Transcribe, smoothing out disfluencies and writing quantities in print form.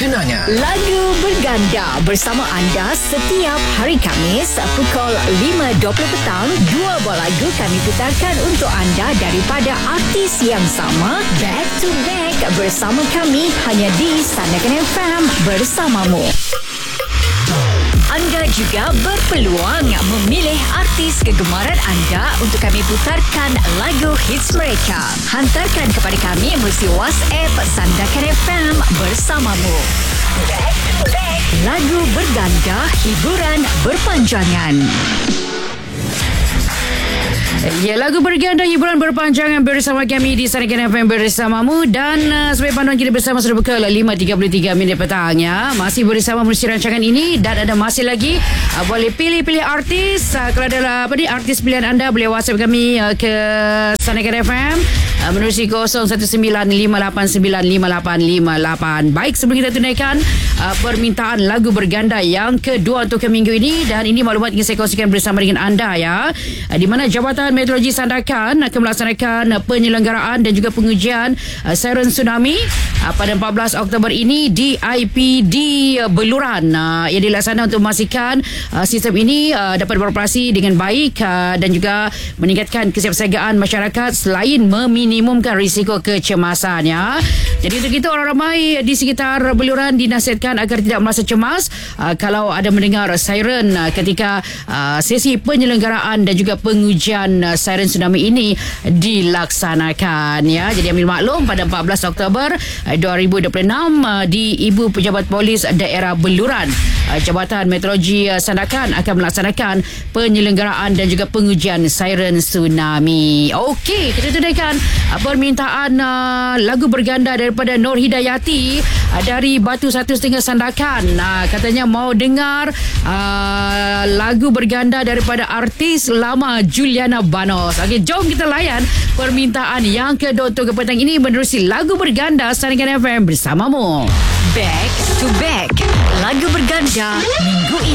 kenanya. Lagu berganda bersama anda setiap hari Khamis pukul 5.20 petang. 2 buah lagu kami putarkan untuk anda daripada artis yang sama, back to back bersama kami hanya di Sandakan FM bersamamu. Anda juga berpeluang memilih artis kegemaran anda untuk kami putarkan lagu hits mereka. Hantarkan kepada kami melalui WhatsApp Sandakan FM bersamamu. Back to back. Lagu berganda, hiburan berpanjangan. Ya, lagu berganda hiburan berpanjangan bersama kami di Sandakan FM bersamamu. Dan sebagai panduan kita bersama sudah pukul 5.33 petang ya. Masih bersama menerusi rancangan ini. Dan ada masih lagi boleh pilih-pilih artis. Kalau ada artis pilihan anda, boleh WhatsApp kami ke Sandakan FM menerusi 0195895858. Baik, sebelum kita tunaikan permintaan lagu berganda yang kedua untuk ke minggu ini. Dan ini maklumat ingin saya kongsikan bersama dengan anda ya. Di mana Jabatan Meteorologi Sandakan akan melaksanakan penyelenggaraan dan juga pengujian siren tsunami pada 14 Oktober ini di IPD Beluran. Ia dilaksanakan untuk memastikan sistem ini dapat beroperasi dengan baik dan juga meningkatkan kesiapsiagaan masyarakat selain meminimumkan risiko kecemasan ya. Jadi untuk itu orang ramai di sekitar Beluran dinasihatkan agar tidak merasa cemas kalau ada mendengar siren ketika sesi penyelenggaraan dan juga pengujian siren tsunami ini dilaksanakan ya. Jadi ambil maklum pada 14 Oktober 2026 di Ibu Pejabat Polis Daerah Beluran, Jabatan Meteorologi Sandakan akan melaksanakan penyelenggaraan dan juga pengujian siren tsunami. Okey, kita tunaikan permintaan lagu berganda daripada Nur Hidayati dari Batu 1.5 Sandakan. Katanya mau dengar lagu berganda daripada artis lama Juliana Banos. Okey, jom kita layan permintaan yang kedua untuk ke petang ini menerusi lagu berganda Sandakan FM bersamamu. Back to back. Lagu berganda minggu ini.